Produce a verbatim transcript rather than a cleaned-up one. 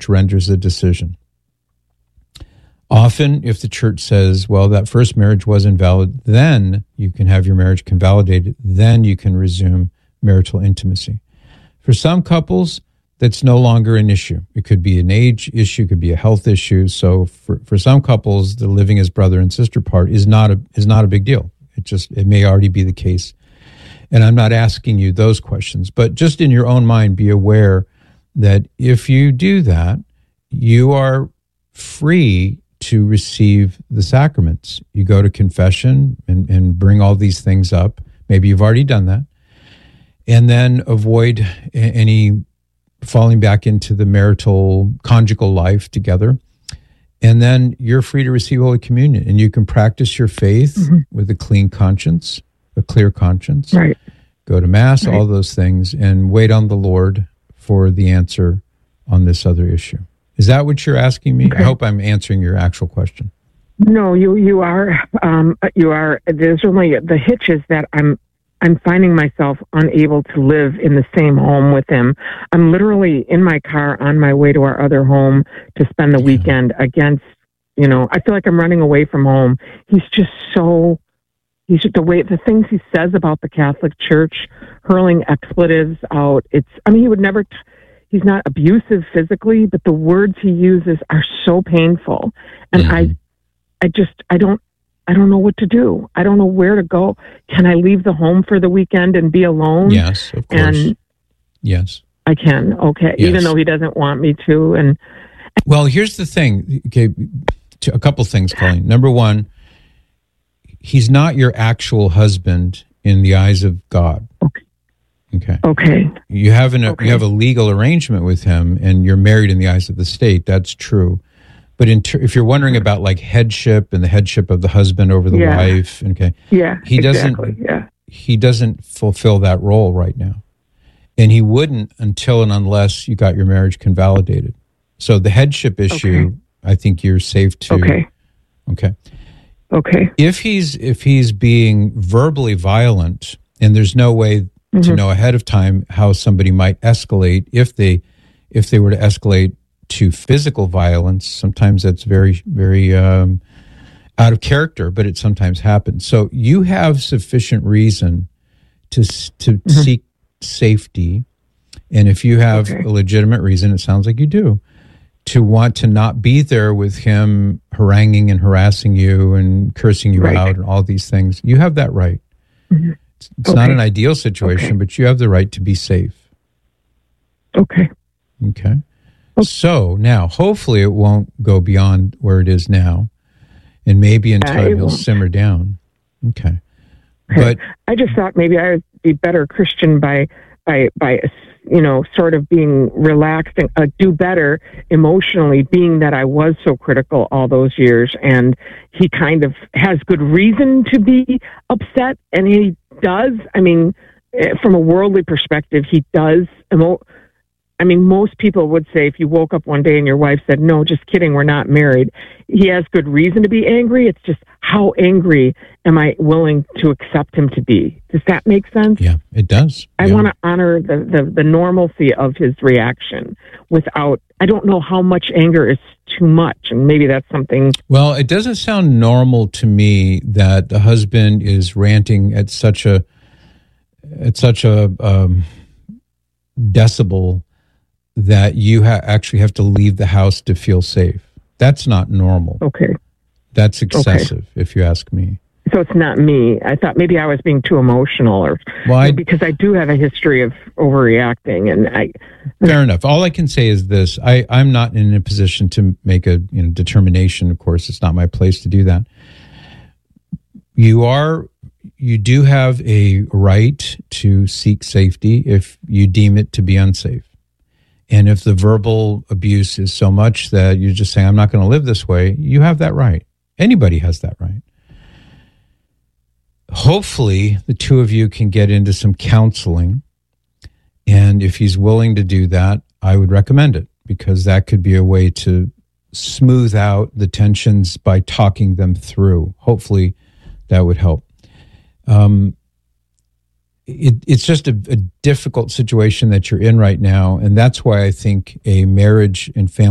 church renders a decision. Often, if the church says, well, that first marriage was invalid, then you can have your marriage convalidated, then you can resume marital intimacy. For some couples, that's no longer an issue. It could be an age issue, it could be a health issue. So for, for some couples, the living as brother and sister part is not a is not a big deal. It just it may already be the case. And I'm not asking you those questions, but just in your own mind, be aware that if you do that, you are free to receive the sacraments. You go to confession and, and bring all these things up. Maybe you've already done that. And then avoid any falling back into the marital, conjugal life together. And then you're free to receive Holy Communion. And you can practice your faith mm-hmm. with a clean conscience, a clear conscience. Right. Go to Mass, right. all those things, and wait on the Lord for the answer on this other issue. Is that what you're asking me? Okay. I hope I'm answering your actual question. No, you you are um, you are. There's only the hitch is that I'm I'm finding myself unable to live in the same home with him. I'm literally in my car on my way to our other home to spend the yeah. weekend against. You know, I feel like I'm running away from home. He's just so. He's just the way the things he says about the Catholic Church, hurling expletives out. It's. I mean, he would never. T- He's not abusive physically, but the words he uses are so painful. And mm-hmm. I, I just, I don't, I don't know what to do. I don't know where to go. Can I leave the home for the weekend and be alone? Yes, of course. And yes, I can. Okay. Yes. Even though he doesn't want me to. And well, here's the thing. Okay. A couple things, Colleen. Number one, he's not your actual husband in the eyes of God. Okay. Okay. Okay. You have an okay. you have a legal arrangement with him, and you're married in the eyes of the state. That's true. But in ter- if you're wondering about like headship and the headship of the husband over the yeah. wife, okay, yeah, he exactly. doesn't. Yeah. He doesn't fulfill that role right now, and he wouldn't until and unless you got your marriage convalidated. So the headship issue, okay. I think you're safe to. Okay. Okay. Okay. If he's if he's being verbally violent, and there's no way mm-hmm. to know ahead of time how somebody might escalate if they if they were to escalate to physical violence. Sometimes that's very very um, out of character, but it sometimes happens. So you have sufficient reason to to mm-hmm. seek safety, and if you have okay. a legitimate reason, it sounds like you do, to want to not be there with him haranguing and harassing you and cursing you right. out and all these things. You have that right. Mm-hmm. It's, it's okay. not an ideal situation, okay. but you have the right to be safe. Okay. Okay. okay. So now, hopefully it won't go beyond where it is now, and maybe in time he'll simmer down. Okay. okay. But I just thought maybe I would be better Christian by, by, by, you know, sort of being relaxed and uh, do better emotionally, being that I was so critical all those years. And he kind of has good reason to be upset. And he does. I mean, from a worldly perspective, he does. Emo- I mean, most people would say if you woke up one day and your wife said, no, just kidding, we're not married. He has good reason to be angry. It's just how angry am I willing to accept him to be? Does that make sense? Yeah, it does. I yeah. want to honor the, the, the normalcy of his reaction without, I don't know how much anger is too much. And maybe that's something. Well, it doesn't sound normal to me that the husband is ranting at such a, at such a um, decibel that you ha- actually have to leave the house to feel safe. That's not normal. Okay. That's excessive, okay. if you ask me. So it's not me. I thought maybe I was being too emotional, or well, I, because I do have a history of overreacting, and I. Fair enough. All I can say is this: I, I'm not in a position to make a you know determination. Of course, it's not my place to do that. You are, you do have a right to seek safety if you deem it to be unsafe. And if the verbal abuse is so much that you're just saying, I'm not going to live this way, you have that right. Anybody has that right. Hopefully, the two of you can get into some counseling. And if he's willing to do that, I would recommend it, because that could be a way to smooth out the tensions by talking them through. Hopefully, that would help. Um, It, it's just a, a difficult situation that you're in right now, and that's why I think a marriage and family